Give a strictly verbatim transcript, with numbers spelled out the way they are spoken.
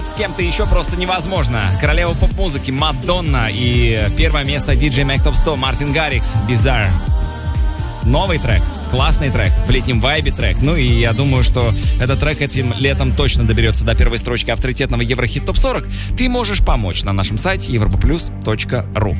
с кем-то еще просто невозможно. Королева поп-музыки Мадонна и первое место диджей Mac Top сто Мартин Гаррикс Bizarre. Новый трек, классный трек, в летнем вайбе трек. Ну и я думаю, что этот трек этим летом точно доберется до первой строчки авторитетного Еврохит Топ сорок. Ты можешь помочь на нашем сайте европа плюс точка ру.